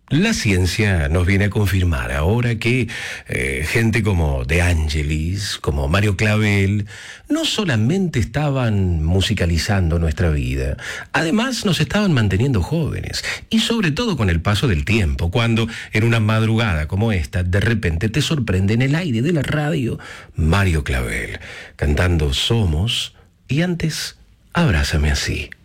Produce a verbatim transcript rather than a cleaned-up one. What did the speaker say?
La ciencia nos viene a confirmar ahora que eh, gente como De Angelis, como Mario Clavel, no solamente estaban musicalizando nuestra vida, además nos estaban manteniendo jóvenes. Y sobre todo con el paso del tiempo, cuando en una madrugada como esta, de repente te sorprende en el aire de la radio Mario Clavel, cantando Somos y antes Abrázame así.